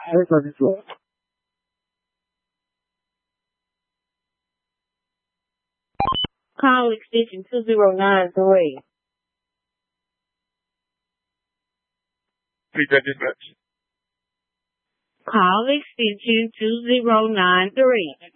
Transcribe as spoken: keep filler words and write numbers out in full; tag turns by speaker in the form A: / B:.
A: That's what it's for.
B: Call extension two zero nine three.
C: Please, dispatch.
B: Call extension two zero nine three.